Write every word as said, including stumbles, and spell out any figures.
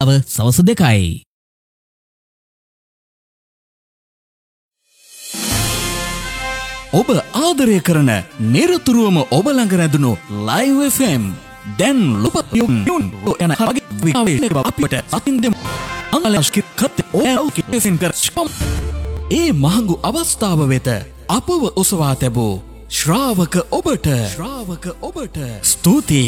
අව සවස් දෙකයි. ඔබ ආදරය කරන නිරතුරුවම ඔබ ළඟ රැඳුණු ලයිව් එෆ් එම් දැන් ලොපත් යොන් යන හරගේ විකාවේ අපිට සතින් දෙමු. අංගලස්කිර කත් ඔයෝකි එෆෙන් කරස්කම් ඒ මහඟු අවස්ථාව වෙත අපව ඔසවා තැබූ ශ්‍රාවක ඔබට ශ්‍රාවක ඔබට ස්තුතියි.